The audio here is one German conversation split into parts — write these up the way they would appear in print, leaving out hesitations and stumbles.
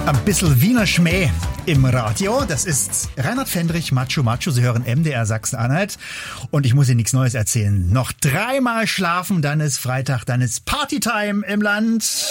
Ein bisschen Wiener Schmäh im Radio. Das ist Reinhard Fendrich, Macho Macho. Sie hören MDR Sachsen-Anhalt. Und ich muss Ihnen nichts Neues erzählen. Noch 3-mal schlafen, dann ist Freitag, dann ist Partytime im Land.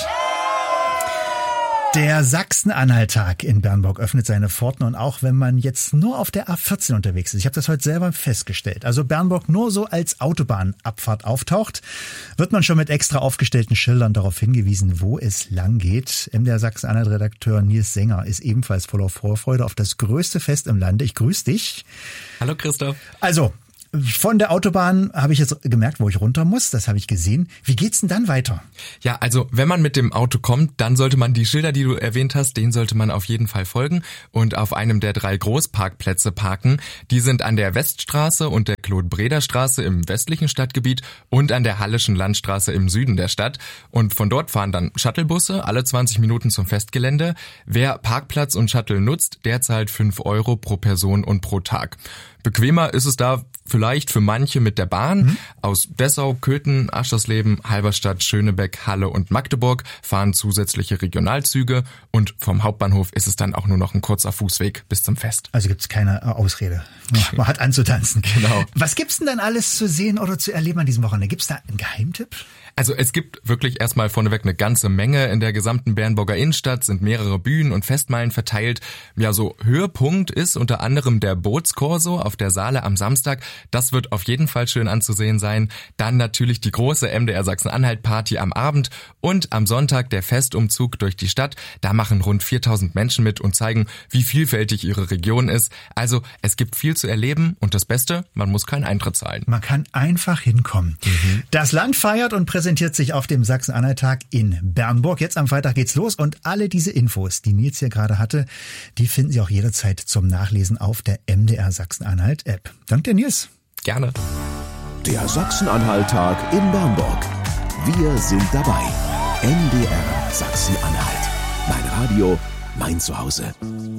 Der Sachsen-Anhalt-Tag in Bernburg öffnet seine Pforten und auch wenn man jetzt nur auf der A14 unterwegs ist, ich habe das heute selber festgestellt, also Bernburg nur so als Autobahnabfahrt auftaucht, wird man schon mit extra aufgestellten Schildern darauf hingewiesen, wo es lang geht. MDR Sachsen-Anhalt-Redakteur Nils Sänger ist ebenfalls voller Vorfreude auf das größte Fest im Lande. Ich grüße dich. Hallo Christoph. Also, von der Autobahn habe ich jetzt gemerkt, wo ich runter muss. Das habe ich gesehen. Wie geht's denn dann weiter? Ja, also wenn man mit dem Auto kommt, dann sollte man die Schilder, die du erwähnt hast, denen sollte man auf jeden Fall folgen und auf einem der 3 Großparkplätze parken. Die sind an der Weststraße und der Claude-Breder-Straße im westlichen Stadtgebiet und an der Hallischen Landstraße im Süden der Stadt. Und von dort fahren dann Shuttlebusse alle 20 Minuten zum Festgelände. Wer Parkplatz und Shuttle nutzt, der zahlt 5 € pro Person und pro Tag. Bequemer ist es da vielleicht für manche mit der Bahn. Aus Dessau, Köthen, Aschersleben, Halberstadt, Schönebeck, Halle und Magdeburg fahren zusätzliche Regionalzüge und vom Hauptbahnhof ist es dann auch nur noch ein kurzer Fußweg bis zum Fest. Also gibt's keine Ausrede. Man hat anzutanzen. Genau. Was gibt's denn dann alles zu sehen oder zu erleben an diesem Wochenende? Gibt's da einen Geheimtipp? Also es gibt wirklich erstmal vorneweg eine ganze Menge. In der gesamten Bernburger Innenstadt sind mehrere Bühnen und Festmeilen verteilt. Ja, so Höhepunkt ist unter anderem der Bootskorso auf der Saale am Samstag. Das wird auf jeden Fall schön anzusehen sein. Dann natürlich die große MDR Sachsen-Anhalt-Party am Abend und am Sonntag der Festumzug durch die Stadt. Da machen rund 4000 Menschen mit und zeigen, wie vielfältig ihre Region ist. Also es gibt viel zu erleben und das Beste, man muss keinen Eintritt zahlen. Man kann einfach hinkommen. Das Land feiert und präsentiert sich auf dem Sachsen-Anhalt-Tag in Bernburg. Jetzt am Freitag geht's los und alle diese Infos, die Nils hier gerade hatte, die finden Sie auch jederzeit zum Nachlesen auf der MDR Sachsen-Anhalt-App. Danke dir, Nils. Gerne. Der Sachsen-Anhalt-Tag in Bernburg. Wir sind dabei. MDR Sachsen-Anhalt. Mein Radio, mein Zuhause.